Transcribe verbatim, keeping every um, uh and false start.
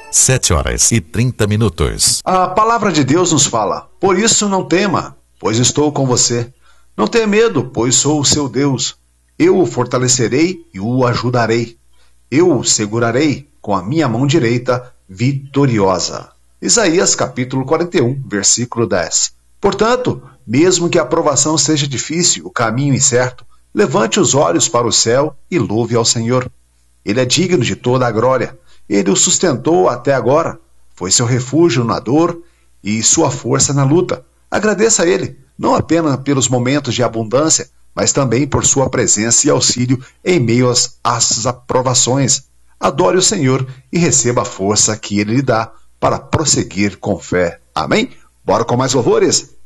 Sete horas e trinta minutos. A palavra de Deus nos fala: por isso não tema, pois estou com você. Não tenha medo, pois sou o seu Deus. Eu o fortalecerei e o ajudarei. Eu o segurarei com a minha mão direita vitoriosa. Isaías capítulo quarenta e um, versículo dez. Portanto, mesmo que a provação seja difícil, o caminho incerto, levante os olhos para o céu e louve ao Senhor. Ele é digno de toda a glória. Ele o sustentou até agora. Foi seu refúgio na dor e sua força na luta. Agradeça a Ele, não apenas pelos momentos de abundância, mas também por sua presença e auxílio em meio às, às aprovações. Adore o Senhor e receba a força que Ele lhe dá para prosseguir com fé. Amém? Bora com mais louvores?